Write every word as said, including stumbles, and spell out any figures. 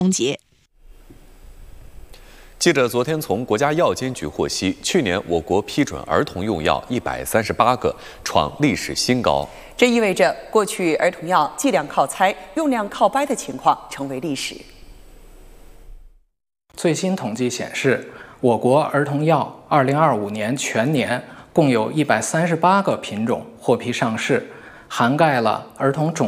节。 记者昨天从国家药监局获悉，去年我国批准儿童用药一百三十八个，创历史新高。 这意味着过去儿童药剂量靠猜、用量靠掰的情况成为历史。 最新统计显示，我国儿童药二零二五年全年共有一百三十八个品种获批上市，涵盖了儿童肿